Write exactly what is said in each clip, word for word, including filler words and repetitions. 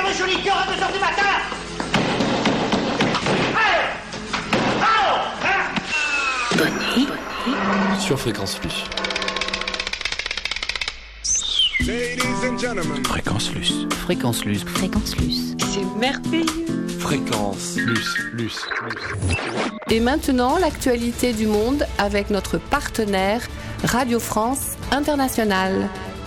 le joli cœur à deux heures du matin. Allez, allons, hein. Bonne nuit. Sur Fréquence Plus. Fréquence Plus. Fréquence Plus. Fréquence Plus. C'est merveilleux. Fréquence Plus. Plus. Et maintenant, l'actualité du monde avec notre partenaire Radio France Internationale.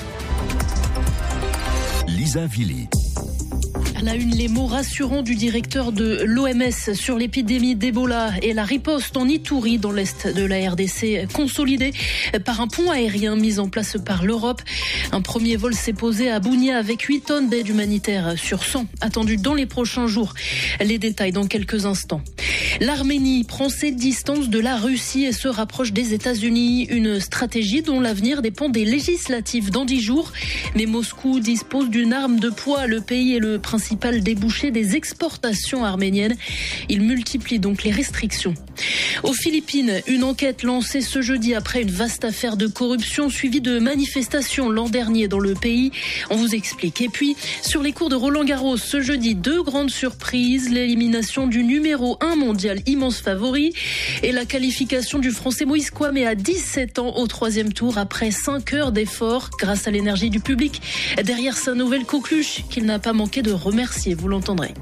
Lisa Villy. À la une, les mots rassurants du directeur de l'O M S sur l'épidémie d'Ebola et la riposte en Ituri dans l'est de la R D C consolidée par un pont aérien mis en place par l'Europe. Un premier vol s'est posé à Bounia avec huit tonnes d'aide humanitaire sur cent attendues dans les prochains jours. Les détails dans quelques instants. L'Arménie prend ses distances de la Russie et se rapproche des États-Unis. Une stratégie dont l'avenir dépend des législatives dans dix jours. Mais Moscou dispose d'une arme de poids. Le pays est le principal débouché des exportations arméniennes. Il multiplie donc les restrictions. Aux Philippines, une enquête lancée ce jeudi après une vaste affaire de corruption suivie de manifestations l'an dernier dans le pays. On vous explique. Et puis, sur les cours de Roland-Garros, ce jeudi, deux grandes surprises. L'élimination du numéro un mondial immense favori et la qualification du Français Moïse Kouame à dix-sept ans au troisième tour après cinq heures d'efforts grâce à l'énergie du public derrière sa nouvelle coqueluche qu'il n'a pas manqué de remercier, vous l'entendrez.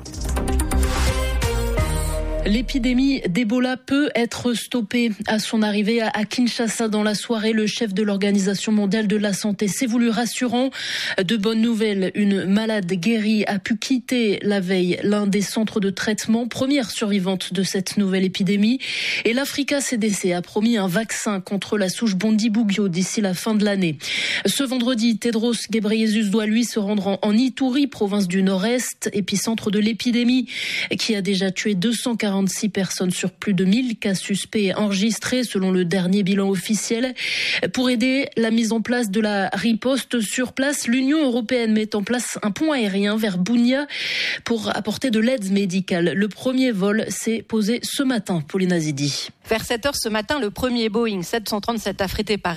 L'épidémie d'Ebola peut être stoppée. À son arrivée à Kinshasa dans la soirée, le chef de l'Organisation mondiale de la santé s'est voulu rassurant. De bonnes nouvelles, une malade guérie a pu quitter la veille l'un des centres de traitement, première survivante de cette nouvelle épidémie. Et l'Africa C D C a promis un vaccin contre la souche Bundibugyo d'ici la fin de l'année. Ce vendredi, Tedros Ghebreyesus doit lui se rendre en, en Ituri, province du Nord-Est, épicentre de l'épidémie qui a déjà tué deux cent quarante-six personnes sur plus de mille cas suspects enregistrés selon le dernier bilan officiel. Pour aider la mise en place de la riposte sur place, l'Union européenne met en place un pont aérien vers Bounia pour apporter de l'aide médicale. Le premier vol s'est posé ce matin, Pauline Azidi. Vers sept heures ce matin, le premier Boeing sept cent trente-sept affrété par